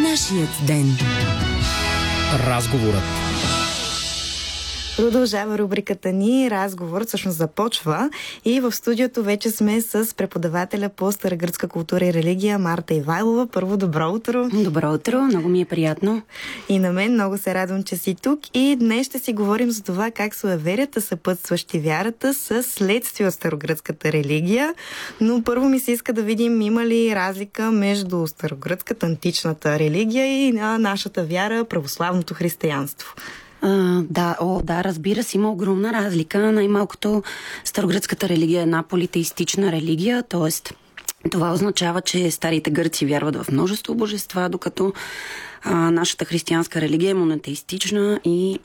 Нашият ден. Разговорът. Продължава рубриката ни Разговор, всъщност започва, и в студиото вече сме с преподавателя по старогръцка култура и религия Марта Ивайлова. Първо, добро утро! Добро утро, много ми е приятно. И на мен много се радвам, че си тук, и днес ще си говорим за това как суеверията, съпътстващи вярата, са следствие от старогръцката религия. Но първо ми се иска да видим има ли разлика между старогръцката, античната религия и нашата вяра, православното християнство. Да, разбира се, има огромна разлика. Най-малкото старогръцката религия е една политеистична религия, т.е. това означава, че старите гърци вярват в множество божества, докато нашата християнска религия е монотеистична и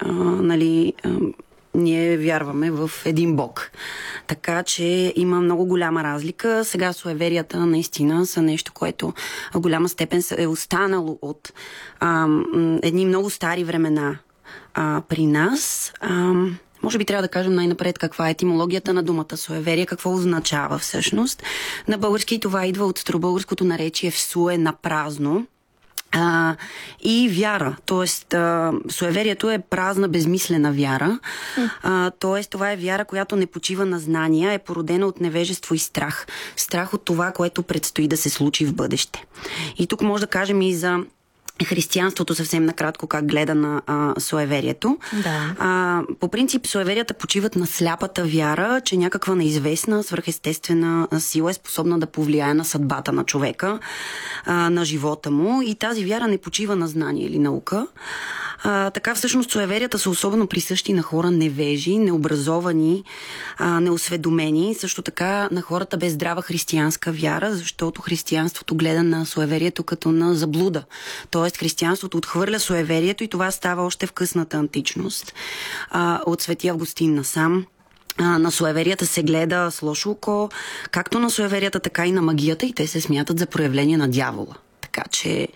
ние вярваме в един бог. Така че има много голяма разлика. Сега суеверията наистина са нещо, което в голяма степен е останало от едни много стари времена. При нас, може би трябва да кажем най-напред каква е етимологията на думата суеверие, какво означава всъщност. На български това идва от старобългарското наречие всуе, на празно. И вяра, т.е. суеверието е празна, безмислена вяра, т.е. това е вяра, която не почива на знания, е породена от невежество и страх. Страх от това, което предстои да се случи в бъдеще. И тук може да кажем и за християнството съвсем накратко как гледа на суеверието. Да. По принцип суеверията почиват на сляпата вяра, че някаква неизвестна, свръхестествена сила е способна да повлияе на съдбата на човека, на живота му, и тази вяра не почива на знание или наука. Така всъщност суеверията са особено присъщи на хора невежи, необразовани, неосведомени, също така на хората без здрава християнска вяра, защото християнството гледа на суеверието като на заблуда. Тоест християнството отхвърля суеверието и това става още в късната античност. От Свети Августин насам. На суеверията се гледа с лошо око, както на суеверията, така и на магията, и те се смятат за проявление на дявола. Така че,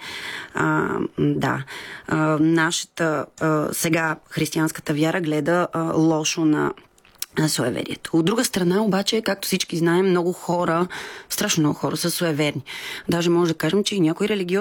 нашата сега християнската вяра гледа лошо на суеверието. От друга страна, обаче, както всички знаем, много хора, страшно много хора са суеверни. Даже може да кажем, че и някои религиозни